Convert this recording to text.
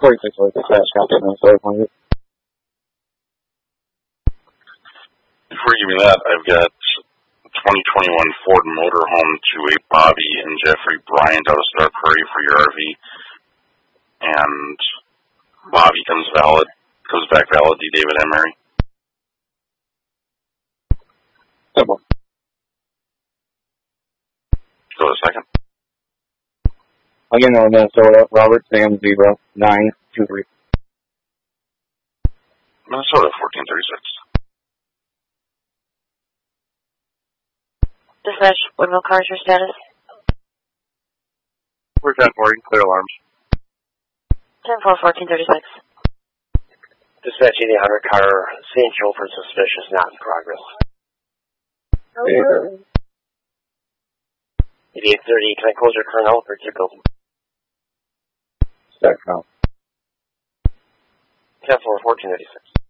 46 was dispatch, Captain Minnesota 28. Before you give me that, I've got 2021 Ford Motorhome to a Bobby and Jeffrey Bryant out of Star Prairie for your RV. And Bobby comes back valid, D. David Emery. Simple. Go to second. Again, Minnesota, Robert Sam 0923. Minnesota 1436. Dispatch, Woodville Cars, your status? We're 10-4, clear alarms. 10-4, 1436. Dispatch 8800 car, St. Joe for suspicious, not in progress. 8830, can I close your current out for tickle? Stack count. 10-4, 1436.